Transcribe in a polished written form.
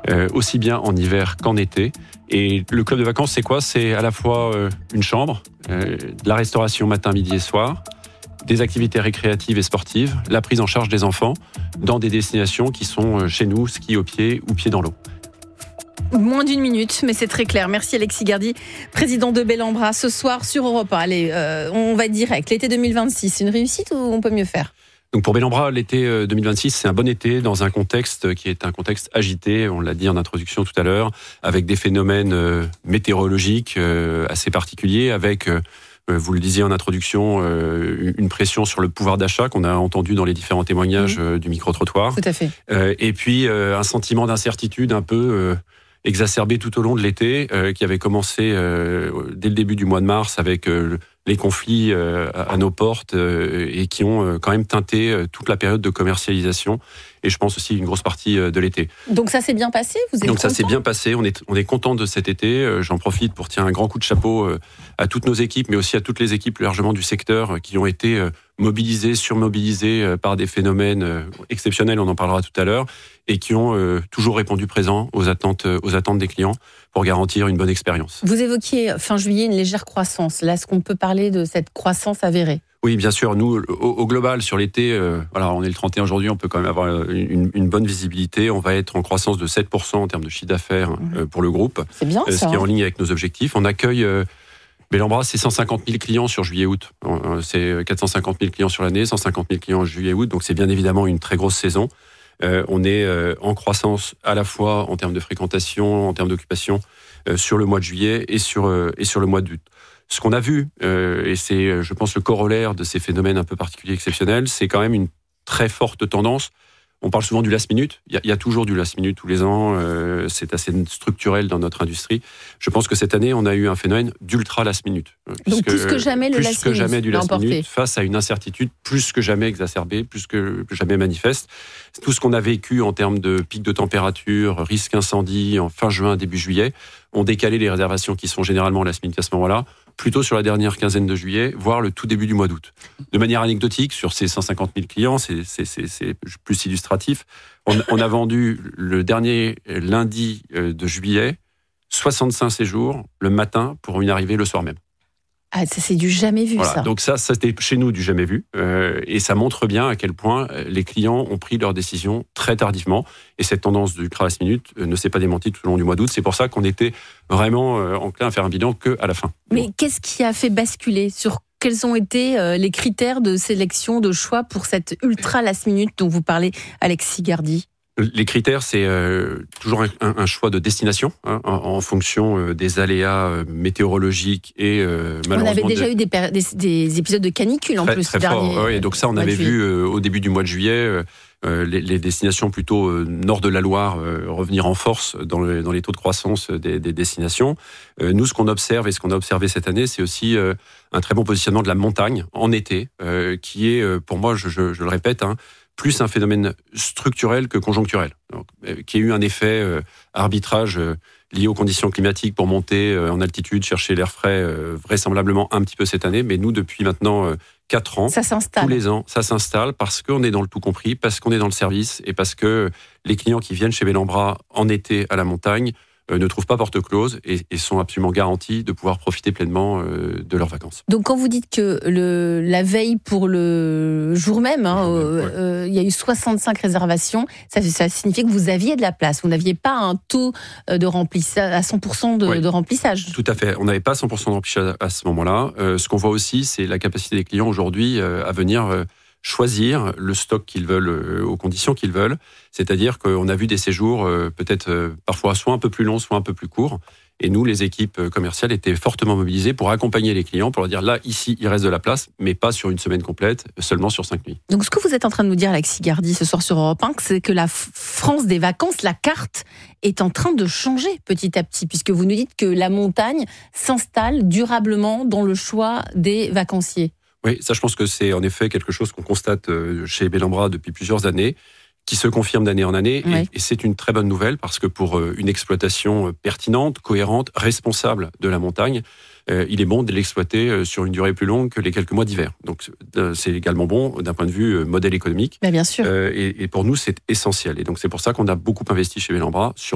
aussi bien en hiver qu'en été. Et le club de vacances, c'est quoi ? C'est à la fois une chambre, de la restauration matin, midi et soir, des activités récréatives et sportives, la prise en charge des enfants dans des destinations qui sont chez nous, ski au pied ou pied dans l'eau. Moins d'une minute, mais c'est très clair. Merci Alexis Gardy, président de Bellambra, ce soir sur Europe 1. Allez, on va être direct. L'été 2026, c'est une réussite ou on peut mieux faire ? Donc pour Bellambra, l'été 2026, c'est un bon été dans un contexte qui est un contexte agité, on l'a dit en introduction tout à l'heure, avec des phénomènes météorologiques assez particuliers, avec, vous le disiez en introduction, une pression sur le pouvoir d'achat qu'on a entendu dans les différents témoignages du micro-trottoir. Tout à fait. Et puis un sentiment d'incertitude un peu exacerbé tout au long de l'été, qui avait commencé dès le début du mois de mars avec les conflits à nos portes et qui ont quand même teinté toute la période de commercialisation et je pense aussi une grosse partie de l'été. Donc ça s'est bien passé ? Vous êtes Donc ça content ? s'est bien passé, on est content de cet été. J'en profite pour tirer un grand coup de chapeau à toutes nos équipes, mais aussi à toutes les équipes largement du secteur qui ont été mobilisées, surmobilisées par des phénomènes exceptionnels, on en parlera tout à l'heure, et qui ont toujours répondu présent aux attentes des clients pour garantir une bonne expérience. Vous évoquiez fin juillet une légère croissance. Là, est-ce qu'on peut parler de cette croissance avérée ? Oui, bien sûr. Nous, au global, sur l'été, voilà, on est le 31 aujourd'hui, on peut quand même avoir une bonne visibilité. On va être en croissance de 7% en termes de chiffre d'affaires pour le groupe. C'est bien ça. Ce qui est en ligne avec nos objectifs. On accueille Bellambra, c'est 150 000 clients sur juillet-août. C'est 450 000 clients sur l'année, 150 000 clients en juillet-août. Donc c'est bien évidemment une très grosse saison. On est en croissance à la fois en termes de fréquentation, en termes d'occupation sur le mois de juillet et sur le mois d'août. Ce qu'on a vu, et c'est, je pense, le corollaire de ces phénomènes un peu particuliers, exceptionnels, c'est quand même une très forte tendance. On parle souvent du last minute. Il y a toujours du last minute tous les ans. C'est assez structurel dans notre industrie. Je pense que cette année, on a eu un phénomène d'ultra last minute. Donc plus que jamais le last minute. Plus que jamais du last minute face à une incertitude plus que jamais exacerbée, plus que jamais manifeste. Tout ce qu'on a vécu en termes de pic de température, risque incendie en fin juin, début juillet, ont décalé les réservations qui sont généralement last minute à ce moment-là, plutôt sur la dernière quinzaine de juillet, voire le tout début du mois d'août. De manière anecdotique, sur ces 150 000 clients, c'est plus illustratif, on a vendu le dernier lundi de juillet 65 séjours le matin pour une arrivée le soir même. Ah, c'est du jamais vu, voilà, ça. Donc ça c'était chez nous du jamais vu. Et ça montre bien à quel point les clients ont pris leurs décisions très tardivement. Et cette tendance du last minute ne s'est pas démentie tout au long du mois d'août. C'est pour ça qu'on était vraiment enclin à faire un bilan qu'à la fin. Mais qu'est-ce qui a fait basculer ? Sur quels ont été les critères de sélection, de choix pour cette ultra last minute dont vous parlez, Alexis Gardy ? Les critères, c'est toujours un choix de destination en fonction des aléas météorologiques et malheureusement... On avait déjà eu des épisodes de canicule en très, plus. Très fort, oui. Donc ça, on avait vu au début du mois de juillet les destinations plutôt nord de la Loire revenir en force dans les taux de croissance des destinations. Nous, ce qu'on observe et ce qu'on a observé cette année, c'est aussi un très bon positionnement de la montagne en été, qui est, pour moi, je le répète, plus un phénomène structurel que conjoncturel, donc, qui a eu un effet arbitrage lié aux conditions climatiques pour monter en altitude, chercher l'air frais, vraisemblablement un petit peu cette année, mais nous, depuis maintenant 4 ans, ça s'installe. Tous les ans, ça s'installe parce qu'on est dans le tout compris, parce qu'on est dans le service et parce que les clients qui viennent chez Bellambra en été à la montagne ne trouvent pas porte close et sont absolument garantis de pouvoir profiter pleinement de leurs vacances. Donc quand vous dites que la veille pour le jour même, il y a eu 65 réservations, ça signifiait que vous aviez de la place. Vous n'aviez pas un taux de remplissage à 100% de remplissage. Tout à fait. On n'avait pas 100% de remplissage à ce moment-là. Ce qu'on voit aussi, c'est la capacité des clients aujourd'hui à venir choisir le stock qu'ils veulent aux conditions qu'ils veulent. C'est-à-dire qu'on a vu des séjours peut-être parfois soit un peu plus longs, soit un peu plus courts. Et nous, les équipes commerciales étaient fortement mobilisées pour accompagner les clients, pour leur dire là, ici, il reste de la place, mais pas sur une semaine complète, seulement sur 5 nuits. Donc ce que vous êtes en train de nous dire, Alexis Gardy, ce soir sur Europe 1, c'est que la France des vacances, la carte, est en train de changer petit à petit, puisque vous nous dites que la montagne s'installe durablement dans le choix des vacanciers. Oui, ça je pense que c'est en effet quelque chose qu'on constate chez Bellambra depuis plusieurs années, qui se confirme d'année en année, oui. Et c'est une très bonne nouvelle parce que pour une exploitation pertinente, cohérente, responsable de la montagne, il est bon de l'exploiter sur une durée plus longue que les quelques mois d'hiver. Donc c'est également bon d'un point de vue modèle économique. Bien sûr. Et pour nous, c'est essentiel. Et donc c'est pour ça qu'on a beaucoup investi chez Bellambra sur